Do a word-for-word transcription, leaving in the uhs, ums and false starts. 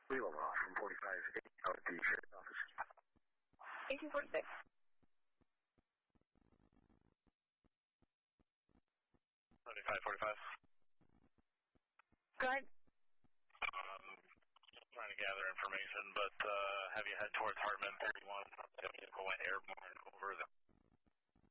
Lima Loss from forty-five eight out at the sheriff's office. eighteen forty-six. twenty-five forty-five. Go ahead. Um, trying to gather information, but uh, have you head towards Hartman thirty-one? The vehicle went airborne over the